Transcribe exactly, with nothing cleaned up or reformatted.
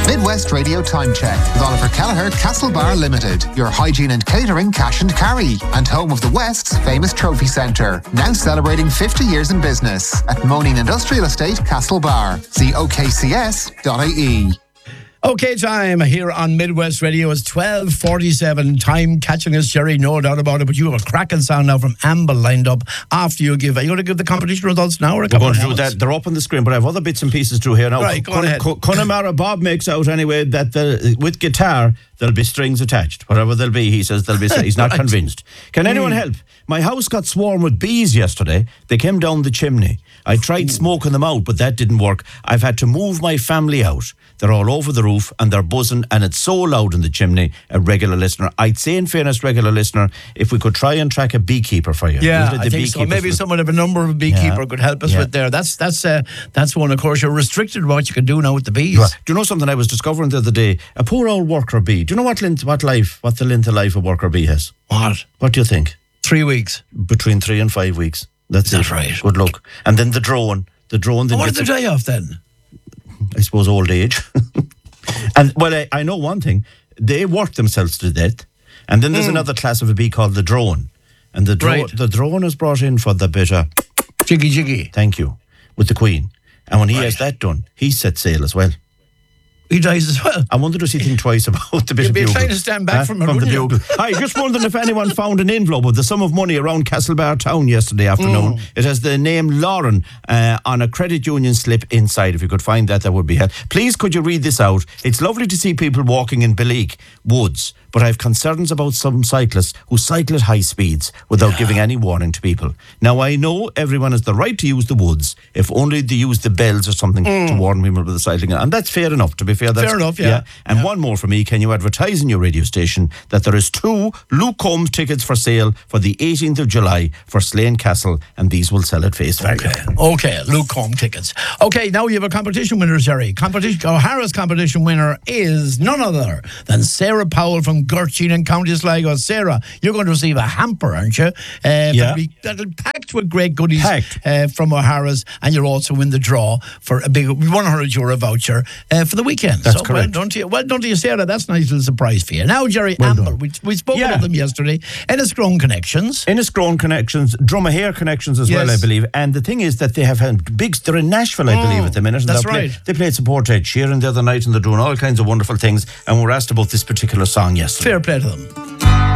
Midwest Radio Time Check with Oliver Kelleher, Castlebar Limited, your hygiene and catering cash and carry, and home of the West's famous trophy centre, now celebrating fifty years in business at Moaning Industrial Estate, Castlebar. See o k c s dot i e. Okay, time here on Midwest Radio is twelve forty-seven. Time catching us, Jerry, no doubt about it. But you have a cracking sound now from Amble lined up after you give. Are you going to give the competition results now? Or a We're couple going to of do that. They're up on the screen, but I have other bits and pieces through here now. Right, go on ahead. Connemara Bob makes out anyway that the, with guitar there'll be strings attached. Whatever they'll be, he says they'll be. He's not Right. convinced. Can anyone help? My house got swarmed with bees yesterday. They came down the chimney. I tried smoking them out, but that didn't work. I've had to move my family out. They're all over the roof and they're buzzing, and it's so loud in the chimney. A regular listener, I'd say, in fairness, regular listener, if we could try and track a beekeeper for you. Yeah, Usually I the think so. beekeepers Maybe will- someone of a number of a beekeeper Yeah. could help us Yeah. with there. That's that's uh, that's one. Of course, you're restricted what you can do now with the bees. Right. Do you know something I was discovering the other day? A poor old worker bee. Do you know what length, what life, what the length of life a worker bee has? What? What do you think? Three weeks. Between three and five weeks. That's That's it. right. Good luck. And then the drone. The drone then Oh, what gets, did they die off then? I suppose, old age. And well, I, I know one thing. They work themselves to death. And then there's another class of a bee called the drone. And the drone, Right. the drone is brought in for the bit of, Jiggy jiggy. thank you, with the Queen. And when he Right. has that done, he sets sail as well. He dies as well. I wonder does he think twice about the bit You'd of be bugle. trying to stand back from it, the wouldn't you? bugle. Hi, just wondering if anyone found an envelope with the sum of money around Castlebar town yesterday afternoon. Mm. It has the name Lauren uh, on a credit union slip inside. If you could find that, that would be helpful. Please, could you read this out? It's lovely to see people walking in Belik Woods, but I have concerns about some cyclists who cycle at high speeds without Yeah. giving any warning to people. Now, I know everyone has the right to use the woods, if only they use the bells or something to warn people with the cycling. And that's fair enough, to be fair. That's, Mm. Fair enough, yeah. And one more for me. Can you advertise in your radio station that there is two Luke Combs tickets for sale for the eighteenth of July for Slane Castle, and these will sell at face value. Okay, okay, Luke Combe tickets. Okay, now you have a competition winner, Jerry. Competition, O'Hara's competition winner is none other than Sarah Powell from Gurchin in County Sligo. Sarah, you're going to receive a hamper, aren't you? Uh, Yeah. That'll be, that'll be packed with great goodies Packed. uh, from O'Hara's, and you're also in the draw for a big one hundred euro voucher uh, for the weekend. That's so correct. Well done to you, well done to you, Sarah. That's a nice little surprise for you. Now, Jerry, Well Amber, done. we, we spoke Yeah. about them yesterday. Enniscrone Connections. Enniscrone Connections, Drumahair Connections as well, Yes. I believe. And the thing is that they have had big, they're in Nashville, I believe, at the minute. and that's they're play- right. They played support to Ed Sheeran the other night, and they're doing all kinds of wonderful things. And we're asked about this particular song yesterday. Fair play to them.